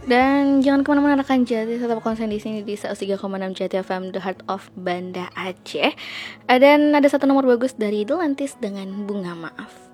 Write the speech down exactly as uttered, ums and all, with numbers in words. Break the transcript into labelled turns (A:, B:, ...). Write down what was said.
A: Dan jangan kemana-mana rekan Jati, tetap konsen di sini di seratus tiga koma enam Jati F M, The Heart of Banda Aceh. Dan ada satu nomor bagus dari Delantis dengan Bunga Maaf.